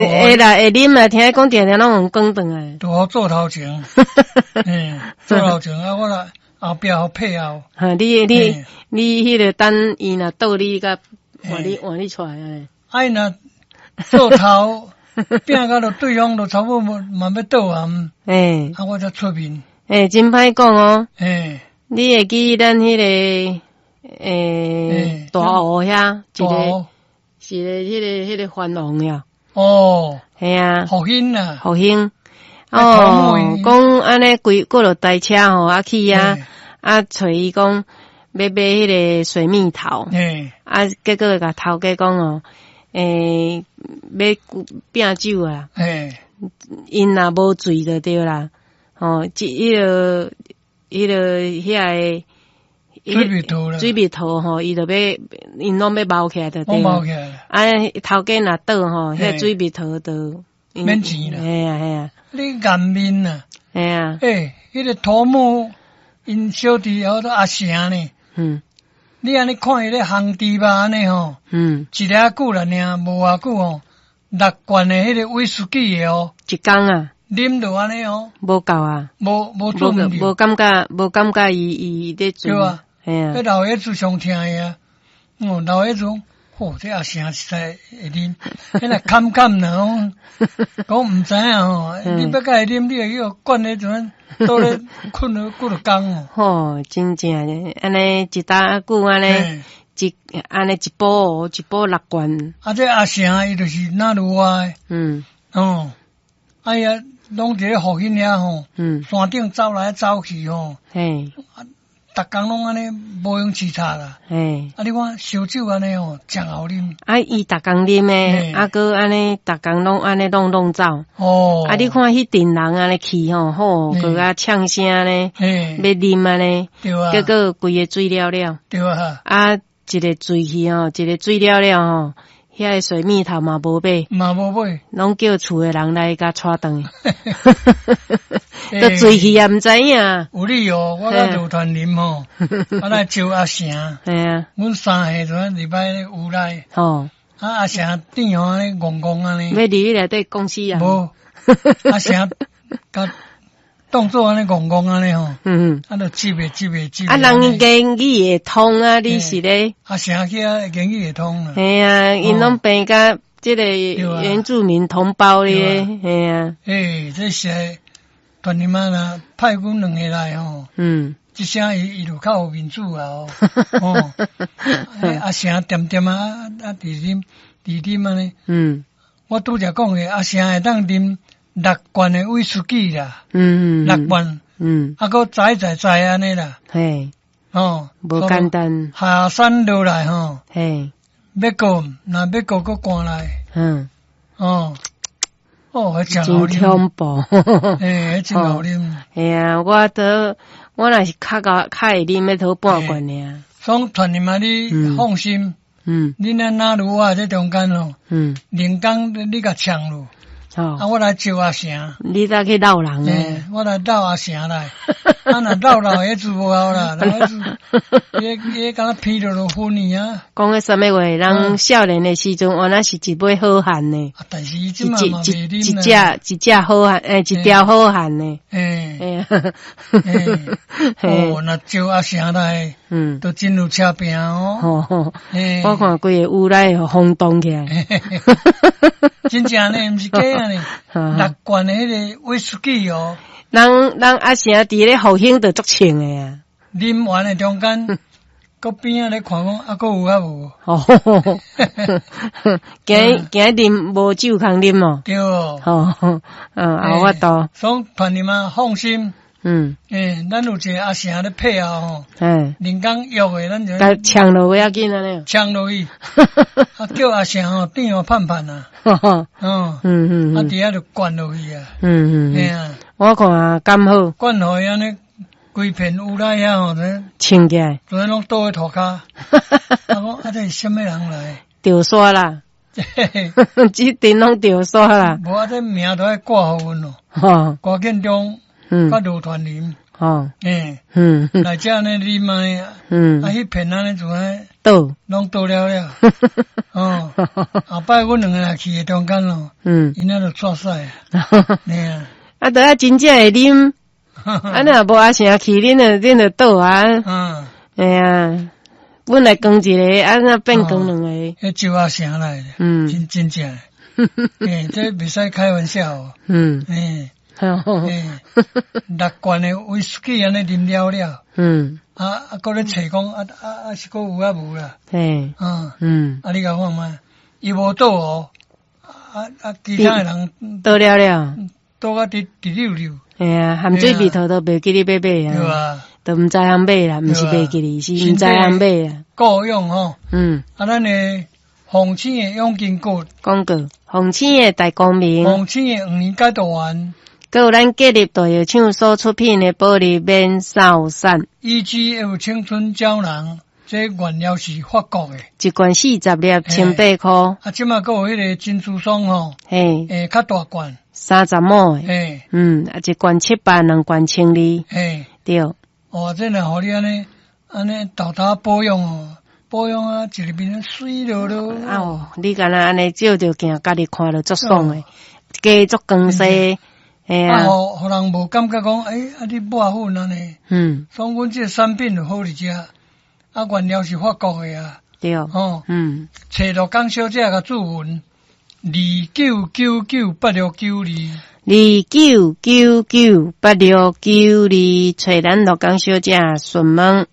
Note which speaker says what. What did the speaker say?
Speaker 1: 会啦，会啉啦，听讲定定拢用广顿诶。
Speaker 2: 拄好做头前，做头前啊，我来后壁好配合。
Speaker 1: 哈，你迄个等伊若倒你甲换你出来诶。
Speaker 2: 哎若做头拼到落对方就差不多嘛要倒啊，啊我才出面。
Speaker 1: 真歹讲哦。你会记咱迄个大湖遐一个是迄个番王呀？哦，系啊，
Speaker 2: 福兴啊，
Speaker 1: 福兴。哦，讲安尼过落台车吼，啊去啊找伊讲要买迄个水蜜桃。结果甲头家讲哦，要拼酒啊。因若无醉就对啦。哦，迄个遐个水蜜桃吼，伊就要因拢要包起来就对啦。包起来。啊，头家若倒吼，遐水蜜桃就
Speaker 2: 免钱啦。
Speaker 1: 系啊。
Speaker 2: 你颜面啊？
Speaker 1: 系啊。
Speaker 2: 迄个头目因小弟叫做阿成呢。你安尼看伊咧烘猪肉安尼吼。一粒久啦尔，无偌久吼，6罐的迄个威士忌的哦。
Speaker 1: 一工啊。
Speaker 2: 啉着安尼哦，
Speaker 1: 无够啊，
Speaker 2: 无做唔
Speaker 1: 无感觉伊咧做。
Speaker 2: 对啊，迄老爷子上听的啊，老爷子讲，这阿成实在会啉，迄个坎啦，讲唔知影吼，你要甲伊啉，你又要灌咧阵，倒咧困了几多工
Speaker 1: 哦。真正咧，安尼一打久安尼，安尼一煲6罐。
Speaker 2: 啊，这阿成伊就是那路外，哎呀。拢伫咧福兴遐吼，山顶走来走去吼，逐工拢安尼无用饲插啦。啊，你看烧酒安尼吼，真好啉。啊，
Speaker 1: 伊逐工啉诶，啊，搁安尼逐工拢安尼弄走。哦，啊，你看迄阵人安尼去吼，好，搁甲呛声咧，要啉安尼，结果规个醉了了。对啊。啊，一个醉去吼，一个醉了了吼。遐个水蜜桃嘛无买，拢叫厝诶人来甲带转去，都醉去也毋知影。
Speaker 2: 有理哦，我甲刘团林吼，我来招阿成，阮三下阵礼拜咧有来，阿成店吼安尼戆安尼，
Speaker 1: 要入去内底公司啊？
Speaker 2: 无，阿成甲动作安尼戆安尼吼，啊，就接。啊，
Speaker 1: 人言语会通啊，你是咧？
Speaker 2: 啊，成去啊，言语会通啦。
Speaker 1: 系啊，因拢变甲即个原住民同胞咧，系啊。
Speaker 2: 这是团你妈啦，派阮2个来吼。即声伊就较有面子啊哦。阿成点啊，伫啉安尼。我拄则讲诶，阿成会当啉6罐的威士忌啦，6罐，啊，搁栽安尼啦，
Speaker 1: 无简单，
Speaker 2: 下山落来吼，要过搁赶来，还真好
Speaker 1: 啉，真恐怖，
Speaker 2: 真好啉，
Speaker 1: 啊，我若是较会啉，要讨半罐尔。
Speaker 2: 所以团你妈你放心，你那如啊这中间咯，人工你甲抢咯。啊！我来招阿成，
Speaker 1: 你再去闹人诶！
Speaker 2: 我来闹阿成来，啊！若闹老爷子无好啦，老爷子伊敢若批落昏去啊！
Speaker 1: 讲个什么话？人少年诶时阵，原来是一杯好汉呢。
Speaker 2: 但是伊即嘛嘛袂啉
Speaker 1: 啦，一只好汉，一条好汉呢。
Speaker 2: 若招阿成来，都真有车拼哦。
Speaker 1: 我看规个屋内轰动起来。
Speaker 2: 真正呢，毋是假呢，6罐的迄个威士忌哦。
Speaker 1: 人阿成伫咧福兴就足穿的啊。
Speaker 2: 啉完的中间，搁边仔咧看讲，啊，搁有啊无？
Speaker 1: 今啉无酒通啉哦。
Speaker 2: 对哦。
Speaker 1: 有法度。
Speaker 2: 所以团你妈放心。咱有一个阿成咧配合吼，人工约的，咱就
Speaker 1: 甲抢落要紧啊呢，
Speaker 2: 抢落去，啊叫阿成吼电话盼啊，啊底下就灌落去啊，
Speaker 1: 我看刚好
Speaker 2: 灌落去安尼，规片有来遐吼，
Speaker 1: 清起来，
Speaker 2: 昨天拢倒喺涂骹，我讲啊这是什么人来？
Speaker 1: 掉刷啦，这阵拢掉刷啦，
Speaker 2: 无啊这名都爱挂互阮咯，挂建中。甲刘团林，
Speaker 1: 哦，
Speaker 2: 来遮呢你卖啊，迄片安尼做安
Speaker 1: 倒，
Speaker 2: 拢倒了，哦，后摆阮两个人去中间咯，因那就错赛啊，
Speaker 1: 啊，得啊真正会啉，啊那无阿成去恁就倒啊，哎呀，阮来讲一个，啊那变讲两个，
Speaker 2: 迄酒啊成来的，真正，这袂使开玩笑哦，六罐的威士忌安尼啉了，搁咧找讲是搁有啊无啦，你甲我看嘛，伊无倒哦，其他的人
Speaker 1: 倒了，
Speaker 2: 倒啊直溜溜，
Speaker 1: 哎呀，含水鼻头都袂记你买啊，对啊，都毋知通买啦，毋是袂记你，是毋知通买啊，
Speaker 2: 够用吼，咱的红青的永金果
Speaker 1: 广告，红青的大光明，
Speaker 2: 红青的5年解毒丸。
Speaker 1: 还有咱吉利大药厂所出品的保利免扫散
Speaker 2: EGF 青春胶囊，这原料是法国的，
Speaker 1: 一罐40粒1,800块。
Speaker 2: 啊，即马还有迄个珍珠霜吼，较大罐
Speaker 1: 30毛的，一罐700，两罐1,200，对。
Speaker 2: 哦，这若互你安尼豆豆保养哦，保养啊，一个面水了咯。
Speaker 1: 哦，你敢若安尼照着镜，家己看着足爽的，加足光细。
Speaker 2: 互人无感觉讲，你抹粉安尼，所以阮这产品就好伫遮，原料是法国的啊，
Speaker 1: 对，
Speaker 2: 找到江小姐甲注文29998692。
Speaker 1: 29998692，找咱罗江小姐询问。